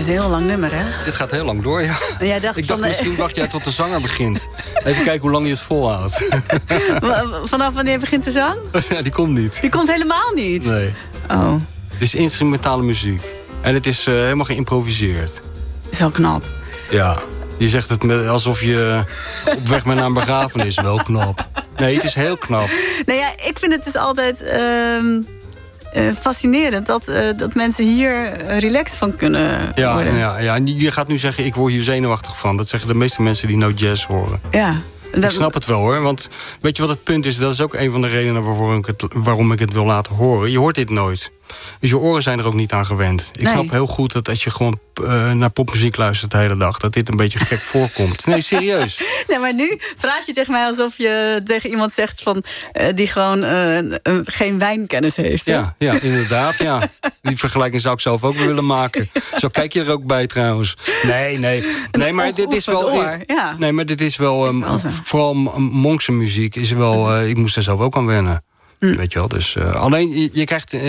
een heel lang nummer, hè? Dit gaat heel lang door, ja. Ik dacht misschien wacht jij tot de zanger begint. Even kijken hoe lang hij het volhoudt. Vanaf wanneer begint de zang? Ja, die komt niet. Die komt helemaal niet? Nee. Oh. Het is instrumentale muziek. En het is helemaal geïmproviseerd. Is wel knap. Ja. Je zegt het alsof je op weg bent naar een begrafenis. Wel knap. Nee, het is heel knap. Nou ja, ik vind het dus altijd fascinerend dat mensen hier relaxed van kunnen worden. Ja, en je gaat nu zeggen, ik word hier zenuwachtig van. Dat zeggen de meeste mensen die no jazz horen. Ja. Ik snap het wel, hoor. Want weet je wat het punt is? Dat is ook een van de redenen waarom ik het wil laten horen. Je hoort dit nooit. Dus je oren zijn er ook niet aan gewend. Ik snap heel goed dat als je gewoon naar popmuziek luistert de hele dag... dat dit een beetje gek voorkomt. Nee, serieus. Nee, maar nu praat je tegen mij alsof je tegen iemand zegt... die gewoon geen wijnkennis heeft. Hè? Ja, inderdaad, ja. Die vergelijking zou ik zelf ook willen maken. Zo kijk je er ook bij, trouwens. Nee, maar dit is wel... Nee, maar dit is wel... vooral Monkse muziek is wel... ik moest er zelf ook aan wennen. Weet je wel, dus... alleen, je krijgt...